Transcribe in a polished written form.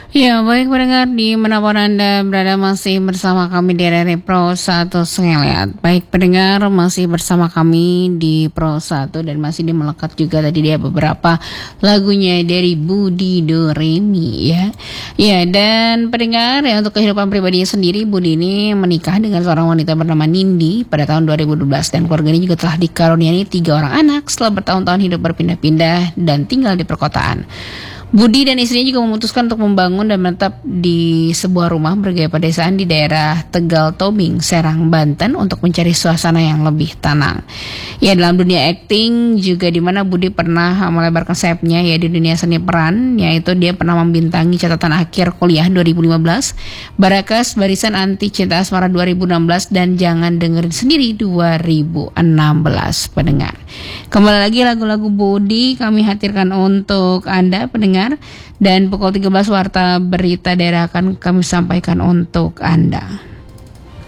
Ya, baik pendengar dimanapun Anda berada masih bersama kami di RRI Pro 1 Sengeliat. Baik pendengar masih bersama kami di Pro 1 dan masih melekat juga tadi dia beberapa lagunya dari Budi Doremi ya. Ya, dan pendengar ya untuk kehidupan pribadinya sendiri Budi ini menikah dengan seorang wanita bernama Nindi pada tahun 2012 dan keluarganya juga telah dikaruniai 3 orang anak setelah bertahun-tahun hidup berpindah-pindah dan tinggal di perkotaan. Budi dan istrinya juga memutuskan untuk membangun dan menetap di sebuah rumah bergaya pedesaan di daerah Tegal Tobing, Serang, Banten untuk mencari suasana yang lebih tenang. Ya, dalam dunia akting juga di mana Budi pernah melebarkan sayapnya ya di dunia seni peran, yaitu dia pernah membintangi catatan akhir kuliah 2015, Barakas Barisan Anti Cinta Asmara 2016 dan Jangan Dengerin Sendiri 2016 pendengar. Kembali lagi lagu-lagu Budi kami hadirkan untuk Anda pendengar. Dan pukul 13 warta berita daerah akan kami sampaikan untuk Anda.